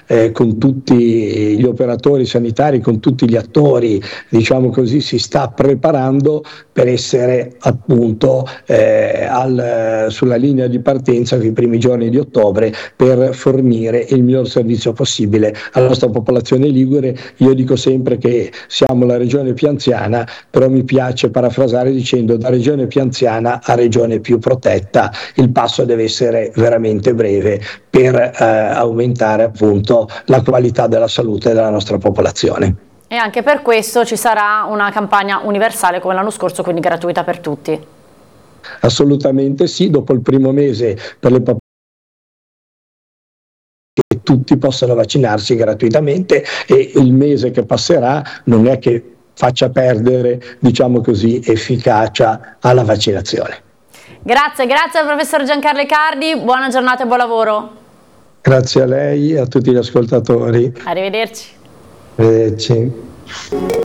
con tutti gli operatori sanitari, con tutti gli attori, diciamo così, si sta preparando per essere appunto sulla linea di partenza nei primi giorni di ottobre per fornire il miglior servizio possibile alla nostra popolazione ligure. Io dico sempre che siamo la regione più anziana, però mi piace parafrasare dicendo: da regione più anziana a regione più protetta, il passo deve essere veramente breve per aumentare appunto la qualità della salute della nostra popolazione. E anche per questo ci sarà una campagna universale come l'anno scorso, quindi gratuita per tutti. Assolutamente sì, dopo il primo mese per le popolazioni che tutti possano vaccinarsi gratuitamente, e il mese che passerà non è che faccia perdere, diciamo così, efficacia alla vaccinazione. Grazie al professor Giancarlo Icardi, buona giornata e buon lavoro. Grazie a lei e a tutti gli ascoltatori. Arrivederci. Arrivederci.